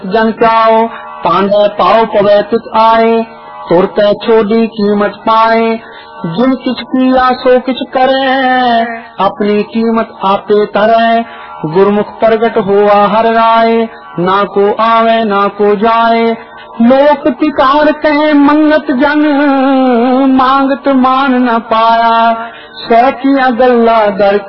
जन चाओ पांडे पाओ पवे तुझ आए, तुरते छोड़ी कीमत पाए। जिन किछ किया सो किछ करे, अपनी कीमत आपे तरे। गुरमुख प्रगट हुआ हर राय, ना को आवे ना को जाए। लोक तिकार कहे मंगत जन, मांगत मान न पाया। सैकिया गल्ला दर